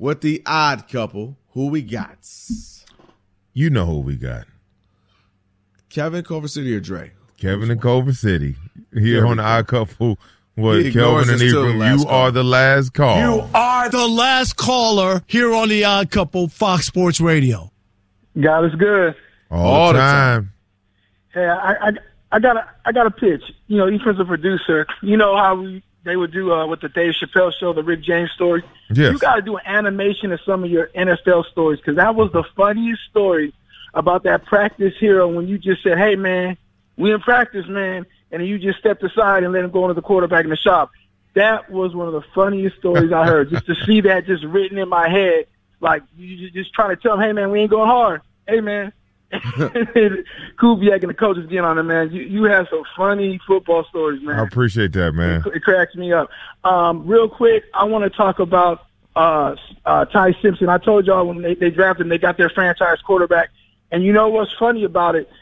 with the odd couple. Who we got? You know who we got. Kevin, Culver City, or Dre? Kevin in Culver City. Here on the odd couple. What, Kelvin and Ephraim, you are the last call. You are the last caller here on the Odd Couple, Fox Sports Radio. God is good. All the time. Hey, I got a pitch. You know, Ephraim's a producer. You know how they would do with the Dave Chappelle show, the Rick James story? Yes. You got to do an animation of some of your NFL stories, because that was the funniest story about that practice hero when you just said, hey, man, we in practice, man. And you just stepped aside and let him go into the quarterback in the shop. That was one of the funniest stories I heard. Just to see that just written in my head, like you just trying to tell him, hey, man, we ain't going hard. Hey, man. Kubiak and the coaches getting on it, man. You have some funny football stories, man. I appreciate that, man. It cracks me up. Real quick, I want to talk about Ty Simpson. I told y'all when they drafted him, they got their franchise quarterback. And you know what's funny about it